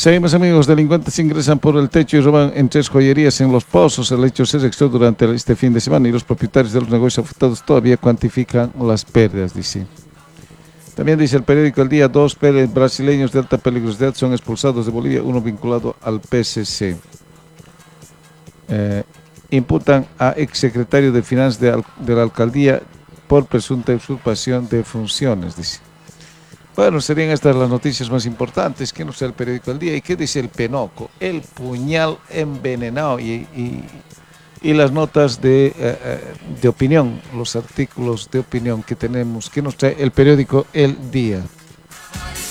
Seguimos, amigos. Delincuentes ingresan por el techo y roban en 3 joyerías en Los Pozos. El hecho se registró durante este fin de semana y los propietarios de los negocios afectados todavía cuantifican las pérdidas, dice. También dice el periódico El Día, 2 brasileños de alta peligrosidad son expulsados de Bolivia, uno vinculado al PSC. Imputan a exsecretario de Finanzas de la alcaldía por presunta usurpación de funciones, dice. Bueno, serían estas las noticias más importantes. ¿Qué nos da el periódico El Día? ¿Y qué dice el Penoco? El puñal envenenado y las notas de opinión, los artículos de opinión que tenemos, que nos trae el periódico El Día.